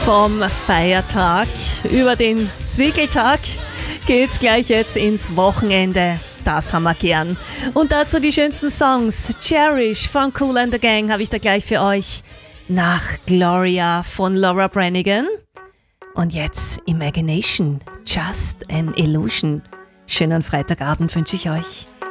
Vom Feiertag über den Zwickeltag geht's gleich jetzt ins Wochenende. Das haben wir gern. Und dazu die schönsten Songs. Cherish von Kool and the Gang habe ich da gleich für euch. Nach Gloria von Laura Branigan. Und jetzt Imagination, Just an Illusion. Schönen Freitagabend wünsche ich euch.